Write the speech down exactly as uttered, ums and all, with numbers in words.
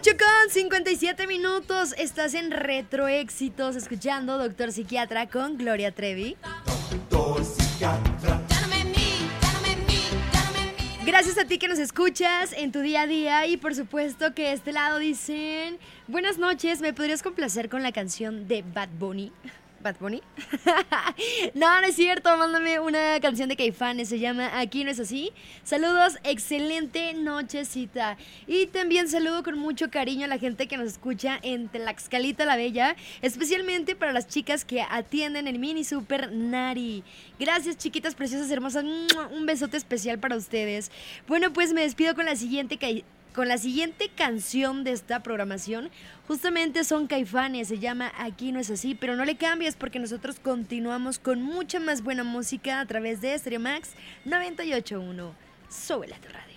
ocho con cincuenta y siete minutos, estás en Retro Éxitos, escuchando Doctor Psiquiatra con Gloria Trevi. Doctor Psiquiatra. Gracias a ti que nos escuchas en tu día a día y por supuesto que de este lado dicen: buenas noches, ¿me podrías complacer con la canción de Bad Bunny? ¿Bad Bunny? No, no es cierto, mándame una canción de Caifanes, se llama Aquí no es así. Saludos, excelente nochecita. Y también saludo con mucho cariño a la gente que nos escucha en Tlaxcalita la Bella, especialmente para las chicas que atienden el Mini Super Nari. Gracias, chiquitas preciosas, hermosas, un besote especial para ustedes. Bueno, pues me despido con la siguiente ca- Con la siguiente canción de esta programación. Justamente son Caifanes, se llama Aquí no es así, pero no le cambies porque nosotros continuamos con mucha más buena música a través de Stereo Max noventa y ocho punto uno. Súbela a tu radio.